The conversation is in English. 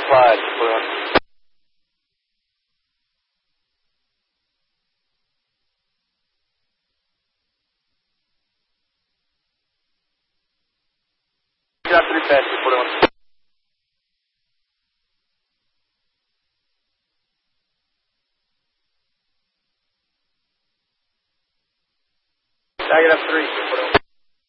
5, Fluent. Job 3 fast, Fluent. Target up 3, Fluent.